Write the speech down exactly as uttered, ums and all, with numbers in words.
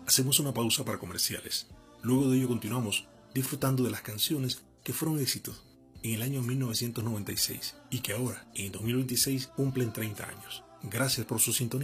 Hacemos una pausa para comerciales. Luego de ello continuamos disfrutando de las canciones que fueron éxitos en el año mil novecientos noventa y seis y que ahora, en dos mil veintiséis, cumplen treinta años. Gracias por su sintonía.